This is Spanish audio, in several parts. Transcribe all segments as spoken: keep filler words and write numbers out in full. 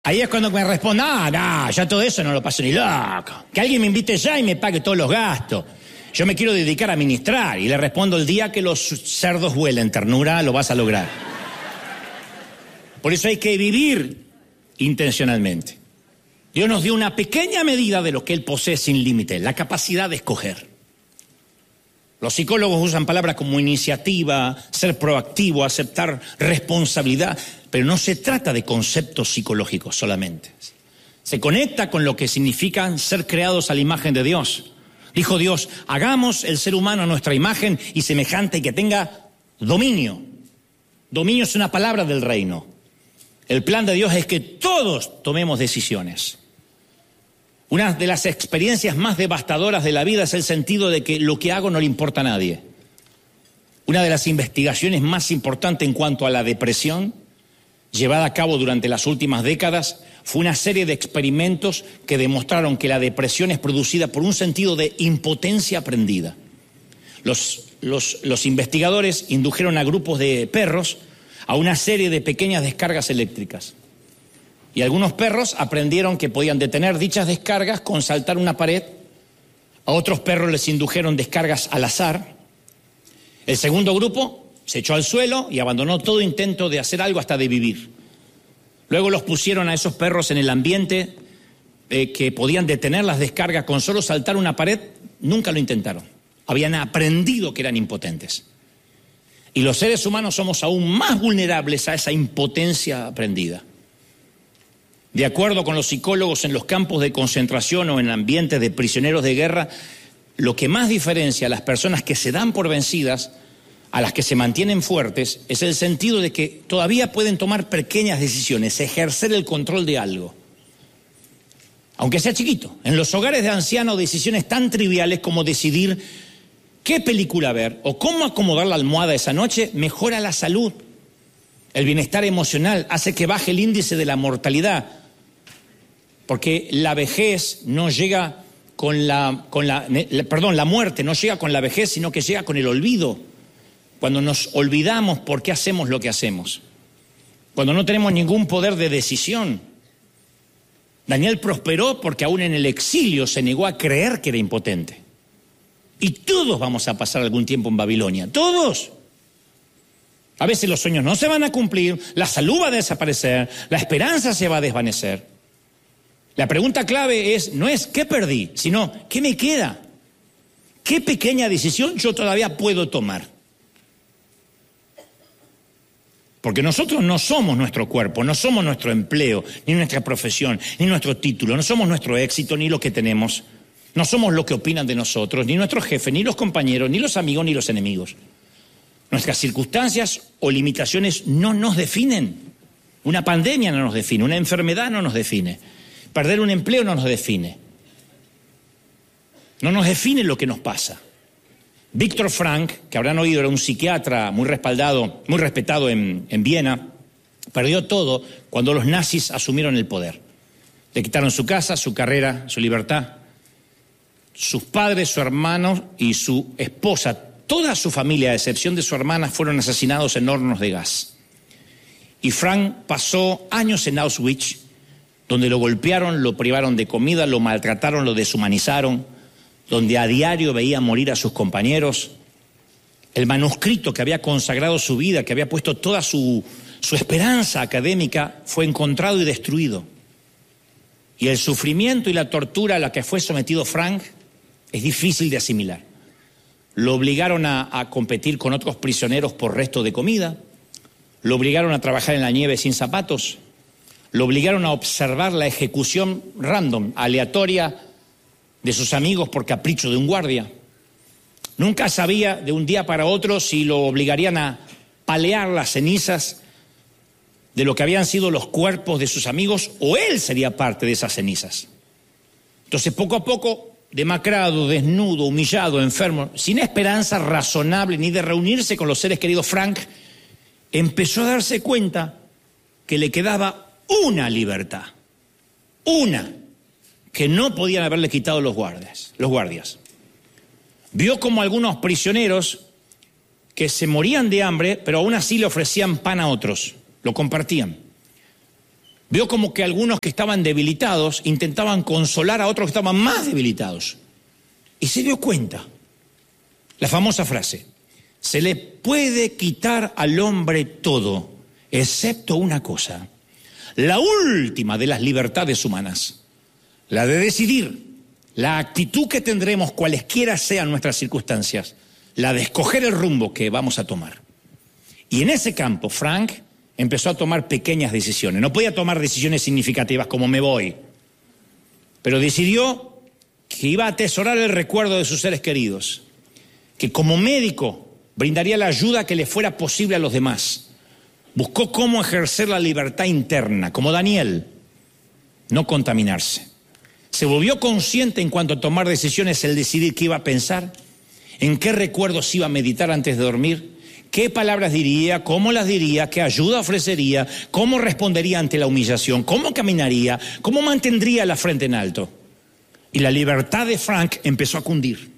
Ahí es cuando me responde, ah, no, ya todo eso no lo paso ni loco. Que alguien me invite ya y me pague todos los gastos. Yo me quiero dedicar a ministrar. Y le respondo, el día que los cerdos vuelen, ternura, lo vas a lograr. Por eso hay que vivir intencionalmente. Dios nos dio una pequeña medida de lo que Él posee sin límite, la capacidad de escoger. Los psicólogos usan palabras como iniciativa, ser proactivo, aceptar responsabilidad, pero no se trata de conceptos psicológicos solamente. Se conecta con lo que significan ser creados a la imagen de Dios. Dijo Dios, hagamos el ser humano a nuestra imagen y semejante y que tenga dominio. Dominio es una palabra del reino. El plan de Dios es que todos tomemos decisiones. Una de las experiencias más devastadoras de la vida es el sentido de que lo que hago no le importa a nadie. Una de las investigaciones más importantes en cuanto a la depresión, llevada a cabo durante las últimas décadas, fue una serie de experimentos que demostraron que la depresión es producida por un sentido de impotencia aprendida. Los, los, los investigadores indujeron a grupos de perros a una serie de pequeñas descargas eléctricas. Y algunos perros aprendieron que podían detener dichas descargas con saltar una pared. A otros perros les indujeron descargas al azar. El segundo grupo se echó al suelo y abandonó todo intento de hacer algo hasta de vivir. Luego los pusieron a esos perros en el ambiente eh, que podían detener las descargas con solo saltar una pared. Nunca lo intentaron. Habían aprendido que eran impotentes. Y los seres humanos somos aún más vulnerables a esa impotencia aprendida. De acuerdo con los psicólogos, en los campos de concentración o en ambientes de prisioneros de guerra, lo que más diferencia a las personas que se dan por vencidas a las que se mantienen fuertes es el sentido de que todavía pueden tomar pequeñas decisiones, ejercer el control de algo. Aunque sea chiquito. En los hogares de ancianos, decisiones tan triviales como decidir qué película ver o cómo acomodar la almohada esa noche mejora la salud. El bienestar emocional hace que baje el índice de la mortalidad. Porque la vejez no llega con la, con la, perdón, la muerte no llega con la vejez, sino que llega con el olvido. Cuando nos olvidamos por qué hacemos lo que hacemos. Cuando no tenemos ningún poder de decisión. Daniel prosperó porque aún en el exilio se negó a creer que era impotente. Y todos vamos a pasar algún tiempo en Babilonia. ¡Todos! A veces los sueños no se van a cumplir, la salud va a desaparecer, la esperanza se va a desvanecer. La pregunta clave es, no es ¿qué perdí?, sino ¿qué me queda? ¿Qué pequeña decisión yo todavía puedo tomar? Porque nosotros no somos nuestro cuerpo, no somos nuestro empleo, ni nuestra profesión, ni nuestro título, no somos nuestro éxito, ni lo que tenemos. No somos lo que opinan de nosotros, ni nuestro jefe, ni los compañeros, ni los amigos, ni los enemigos. Nuestras circunstancias o limitaciones no nos definen. Una pandemia no nos define, una enfermedad no nos define. Perder un empleo no nos define. No nos define lo que nos pasa. Víctor Frank, que habrán oído, era un psiquiatra muy respaldado, muy respetado en, en Viena, perdió todo cuando los nazis asumieron el poder. Le quitaron su casa, su carrera, su libertad. Sus padres, su hermano y su esposa, toda su familia, a excepción de su hermana, fueron asesinados en hornos de gas. Y Frank pasó años en Auschwitz, donde lo golpearon, lo privaron de comida, lo maltrataron, lo deshumanizaron, donde a diario veía morir a sus compañeros. El manuscrito que había consagrado su vida, que había puesto toda su, su esperanza académica, fue encontrado y destruido. Y el sufrimiento y la tortura a la que fue sometido Frank es difícil de asimilar. Lo obligaron a, a competir con otros prisioneros por resto de comida, lo obligaron a trabajar en la nieve sin zapatos, lo obligaron a observar la ejecución random, aleatoria, de sus amigos por capricho de un guardia. Nunca sabía de un día para otro si lo obligarían a palear las cenizas de lo que habían sido los cuerpos de sus amigos o él sería parte de esas cenizas. Entonces, poco a poco, demacrado, desnudo, humillado, enfermo, sin esperanza razonable ni de reunirse con los seres queridos, Frank empezó a darse cuenta que le quedaba una libertad, una, que no podían haberle quitado los guardias, los guardias. Vio como algunos prisioneros que se morían de hambre, pero aún así le ofrecían pan a otros, lo compartían. Vio como que algunos que estaban debilitados intentaban consolar a otros que estaban más debilitados. Y se dio cuenta, la famosa frase, se le puede quitar al hombre todo, excepto una cosa, la última de las libertades humanas, la de decidir, la actitud que tendremos cualesquiera sean nuestras circunstancias, la de escoger el rumbo que vamos a tomar. Y en ese campo, Frank empezó a tomar pequeñas decisiones. No podía tomar decisiones significativas como me voy, pero decidió que iba a atesorar el recuerdo de sus seres queridos, que como médico brindaría la ayuda que le fuera posible a los demás. Buscó cómo ejercer la libertad interna, como Daniel, no contaminarse. Se volvió consciente en cuanto a tomar decisiones, el decidir qué iba a pensar, en qué recuerdos iba a meditar antes de dormir, qué palabras diría, cómo las diría, qué ayuda ofrecería, cómo respondería ante la humillación, cómo caminaría, cómo mantendría la frente en alto. Y la libertad de Frank empezó a cundir.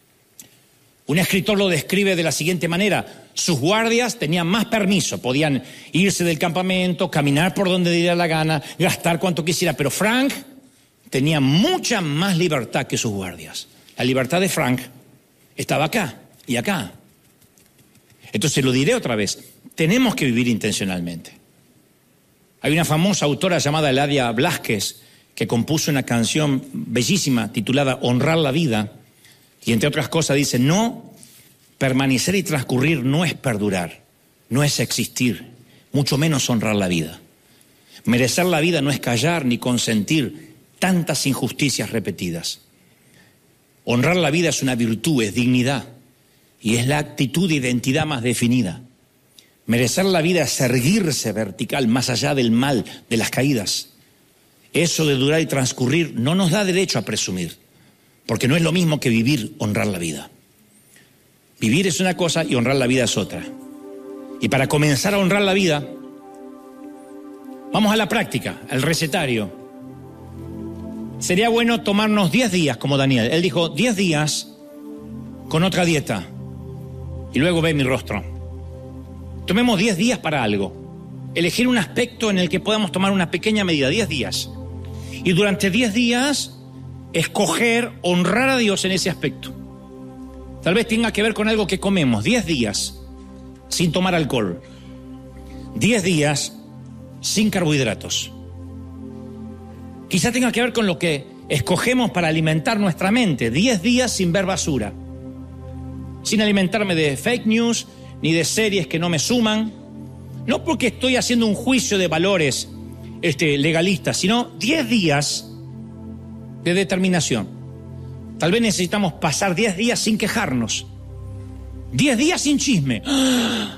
Un escritor lo describe de la siguiente manera: sus guardias tenían más permiso, podían irse del campamento, caminar por donde diera la gana, gastar cuanto quisiera, pero Frank tenía mucha más libertad que sus guardias. La libertad de Frank estaba acá y acá. Entonces lo diré otra vez, tenemos que vivir intencionalmente. Hay una famosa autora llamada Eladia Blasquez que compuso una canción bellísima titulada Honrar la vida, y entre otras cosas dice: no, permanecer y transcurrir no es perdurar, no es existir, mucho menos honrar la vida. Merecer la vida no es callar ni consentir tantas injusticias repetidas. Honrar la vida es una virtud, es dignidad, y es la actitud de identidad más definida. Merecer la vida es erguirse vertical más allá del mal, de las caídas. Eso de durar y transcurrir no nos da derecho a presumir, porque no es lo mismo que vivir, honrar la vida. Vivir es una cosa y honrar la vida es otra. Y para comenzar a honrar la vida, vamos a la práctica, al recetario. Sería bueno tomarnos diez días como Daniel. Él dijo diez días con otra dieta y luego ve mi rostro. Tomemos diez días para algo. Elegir un aspecto en el que podamos tomar una pequeña medida, diez días. Y durante diez días escoger honrar a Dios en ese aspecto. Tal vez tenga que ver con algo que comemos. diez días sin tomar alcohol. diez días sin carbohidratos. Quizá tenga que ver con lo que escogemos para alimentar nuestra mente. diez días sin ver basura. Sin alimentarme de fake news ni de series que no me suman. No porque estoy haciendo un juicio de valores este, legalistas, sino diez días de determinación. Tal vez necesitamos pasar diez días sin quejarnos. diez días sin chisme. ¡Ah!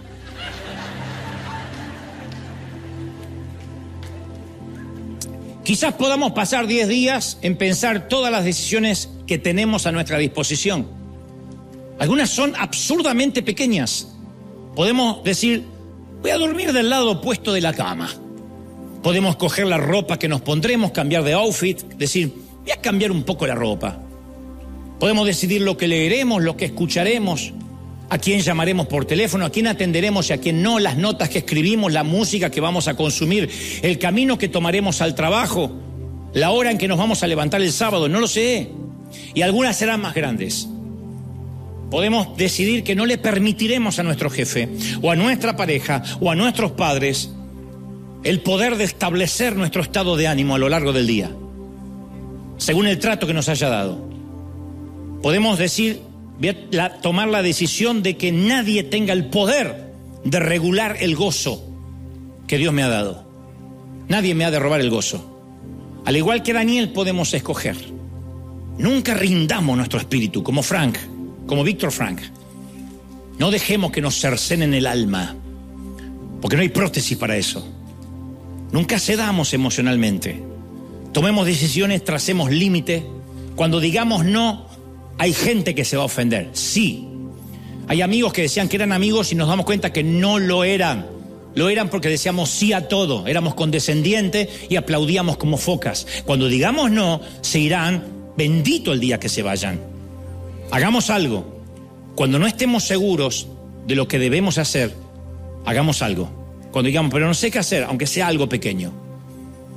Quizás podamos pasar diez días en pensar todas las decisiones que tenemos a nuestra disposición. Algunas son absurdamente pequeñas. Podemos decir: voy a dormir del lado opuesto de la cama. Podemos coger la ropa que nos pondremos, cambiar de outfit, decir: voy a cambiar un poco la ropa. Podemos decidir lo que leeremos, lo que escucharemos, a quién llamaremos por teléfono, a quién atenderemos y a quién no, las notas que escribimos, la música que vamos a consumir, el camino que tomaremos al trabajo, la hora en que nos vamos a levantar el sábado, no lo sé. Y algunas serán más grandes. Podemos decidir que no le permitiremos a nuestro jefe, o a nuestra pareja, o a nuestros padres, el poder de establecer nuestro estado de ánimo a lo largo del día, según el trato que nos haya dado. Podemos decir, voy a la, tomar la decisión de que nadie tenga el poder de regular el gozo que Dios me ha dado. Nadie me ha de robar el gozo. Al igual que Daniel, podemos escoger. Nunca rindamos nuestro espíritu, como Frank, como Víctor Frank. No dejemos que nos cercenen el alma, porque no hay prótesis para eso. Nunca cedamos emocionalmente. Tomemos decisiones, tracemos límite. Cuando digamos no, hay gente que se va a ofender. Sí. Hay amigos que decían que eran amigos y nos damos cuenta que no lo eran. Lo eran porque decíamos sí a todo. Éramos condescendientes y aplaudíamos como focas. Cuando digamos no, se irán. Bendito el día que se vayan. Hagamos algo. Cuando no estemos seguros de lo que debemos hacer, hagamos algo. Cuando digamos, pero no sé qué hacer, aunque sea algo pequeño.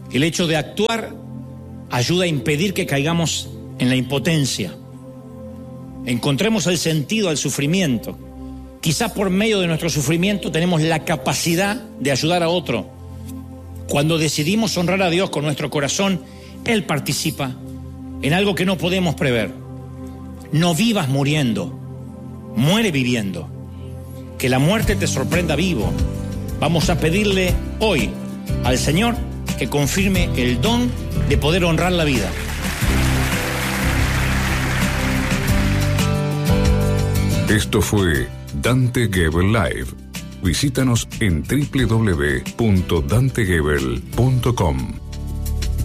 El hecho de actuar ayuda a impedir que caigamos en la impotencia. Encontremos el sentido al sufrimiento. Quizás por medio de nuestro sufrimiento tenemos la capacidad de ayudar a otro. Cuando decidimos honrar a Dios con nuestro corazón, Él participa en algo que no podemos prever. No vivas muriendo, muere viviendo. Que la muerte te sorprenda vivo. Vamos a pedirle hoy al Señor que confirme el don de poder honrar la vida. Esto fue Dante Gebel Live. Visítanos en doble u doble u doble u punto dante gebel punto com.